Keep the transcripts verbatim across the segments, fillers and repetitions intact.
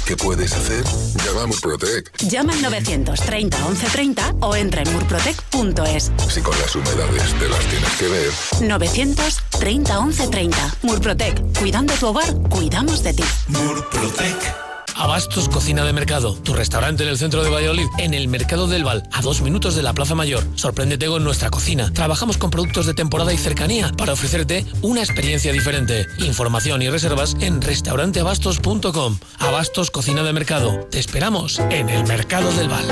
¿Qué puedes hacer? Llama a Murprotec. Llama al novecientos treinta once treinta o entra en murprotec punto es. Si con las humedades te las tienes que ver. novecientos treinta once treinta. Murprotec. Cuidando tu hogar, cuidamos de ti. Murprotec. Abastos Cocina de Mercado, tu restaurante en el centro de Valladolid, en el Mercado del Val, a dos minutos de la Plaza Mayor. Sorpréndete con nuestra cocina. Trabajamos con productos de temporada y cercanía para ofrecerte una experiencia diferente. Información y reservas en restaurante abastos punto com. Abastos Cocina de Mercado. Te esperamos en el Mercado del Val.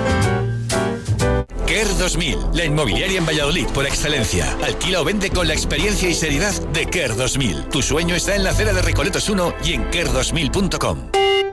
Kerr dos mil, la inmobiliaria en Valladolid por excelencia. Alquila o vende con la experiencia y seriedad de Kerr dos mil. Tu sueño está en la acera de Recoletos uno y en kerr dos mil punto com.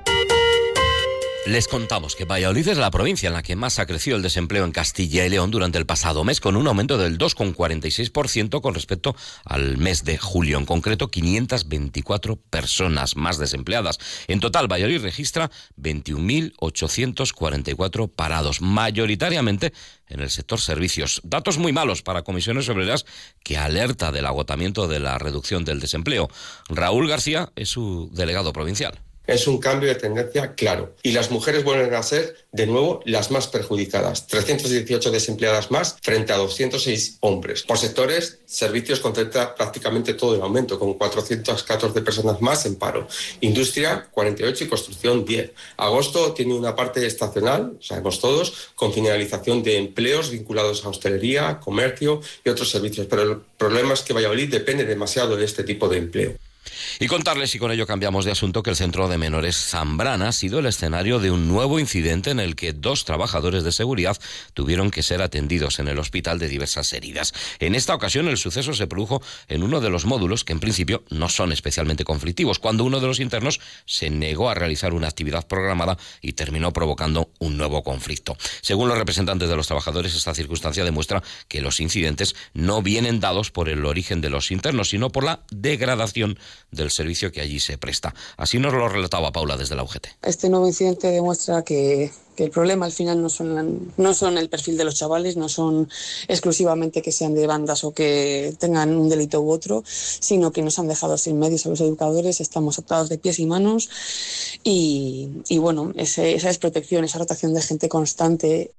Les contamos que Valladolid es la provincia en la que más ha crecido el desempleo en Castilla y León durante el pasado mes, con un aumento del dos coma cuarenta y seis por ciento con respecto al mes de julio. En concreto, quinientas veinticuatro personas más desempleadas. En total, Valladolid registra veintiún mil ochocientos cuarenta y cuatro parados, mayoritariamente en el sector servicios. Datos muy malos para Comisiones Obreras, que alerta del agotamiento de la reducción del desempleo. Raúl García es su delegado provincial. Es un cambio de tendencia claro. Y las mujeres vuelven a ser, de nuevo, las más perjudicadas. trescientas dieciocho desempleadas más frente a doscientos seis hombres. Por sectores, servicios concentra prácticamente todo el aumento, con cuatrocientas catorce personas más en paro. Industria, cuarenta y ocho y construcción, diez. Agosto tiene una parte estacional, sabemos todos, con finalización de empleos vinculados a hostelería, comercio y otros servicios. Pero el problema es que Valladolid depende demasiado de este tipo de empleo. Y contarles, y con ello cambiamos de asunto, que el Centro de Menores Zambrana ha sido el escenario de un nuevo incidente en el que dos trabajadores de seguridad tuvieron que ser atendidos en el hospital de diversas heridas. En esta ocasión el suceso se produjo en uno de los módulos que en principio no son especialmente conflictivos, cuando uno de los internos se negó a realizar una actividad programada y terminó provocando un nuevo conflicto. Según los representantes de los trabajadores, esta circunstancia demuestra que los incidentes no vienen dados por el origen de los internos, sino por la degradación del servicio que allí se presta. Así nos lo relataba Paula desde la U G T. Este nuevo incidente demuestra que, que el problema al final no son, no son el perfil de los chavales, no son exclusivamente que sean de bandas o que tengan un delito u otro, sino que nos han dejado sin medios a los educadores, estamos atados de pies y manos y, y bueno, ese, esa desprotección, esa rotación de gente constante.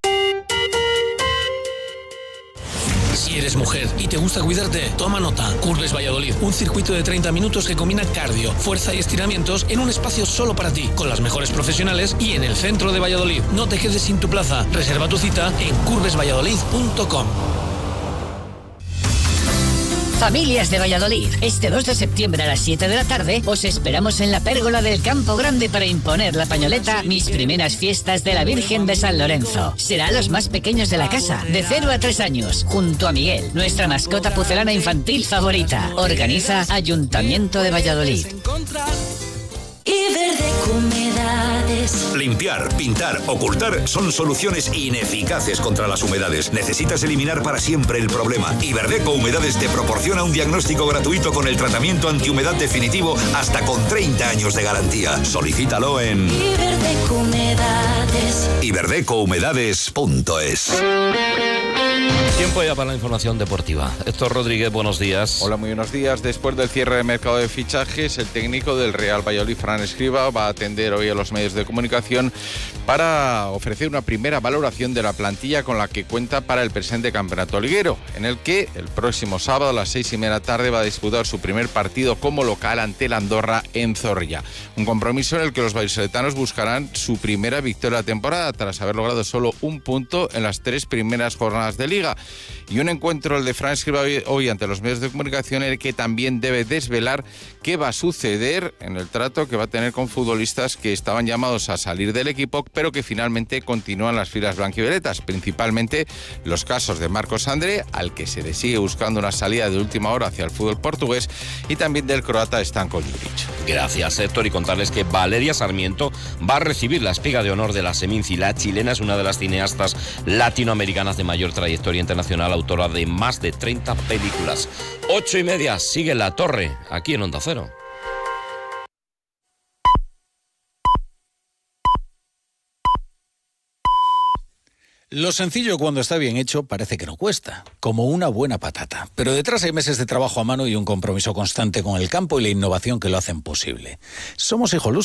Si eres mujer y te gusta cuidarte, toma nota. Curves Valladolid, un circuito de treinta minutos que combina cardio, fuerza y estiramientos en un espacio solo para ti, con las mejores profesionales y en el centro de Valladolid. No te quedes sin tu plaza. Reserva tu cita en curves valladolid punto com. Familias de Valladolid, este dos de septiembre a las siete de la tarde os esperamos en la pérgola del Campo Grande para imponer la pañoleta Mis primeras fiestas de la Virgen de San Lorenzo. Será a los más pequeños de la casa, de cero a tres años, junto a Miguel, nuestra mascota pucelana infantil favorita. Organiza Ayuntamiento de Valladolid. Iberdeco Humedades. Limpiar, pintar, ocultar son soluciones ineficaces contra las humedades. Necesitas eliminar para siempre el problema. Iberdeco Humedades te proporciona un diagnóstico gratuito con el tratamiento antihumedad definitivo hasta con treinta años de garantía. Solicítalo en Iberdeco Humedades. iberdeco humedades punto es. Tiempo ya para la información deportiva. Héctor Rodríguez, buenos días. Hola, muy buenos días. Después del cierre de mercado de fichajes, el técnico del Real Valladolid, Fran Escribá, va a atender hoy a los medios de comunicación para ofrecer una primera valoración de la plantilla con la que cuenta para el presente campeonato liguero, en el que el próximo sábado a las seis y media de la tarde va a disputar su primer partido como local ante el Andorra en Zorrilla. Un compromiso en el que los vallisoletanos buscarán su primera victoria de la temporada tras haber logrado solo un punto en las tres primeras jornadas de liga. Y un encuentro, el de Fran Escribá, hoy, hoy ante los medios de comunicación, en el que también debe desvelar qué va a suceder en el trato que va a tener con futbolistas que estaban llamados a salir del equipo, pero que finalmente continúan las filas blanquivioletas, principalmente los casos de Marcos André, al que se le sigue buscando una salida de última hora hacia el fútbol portugués, y también del croata Stanko Juric. Gracias, Héctor, y contarles que Valeria Sarmiento va a recibir la espiga de honor de la Seminci. La chilena es una de las cineastas latinoamericanas de mayor trayectoria internacional, autora de más de treinta películas. Ocho y media, sigue La Torre, aquí en Onda Cero. Lo sencillo cuando está bien hecho parece que no cuesta, como una buena patata. Pero detrás hay meses de trabajo a mano y un compromiso constante con el campo y la innovación que lo hacen posible. Somos Hijolusa.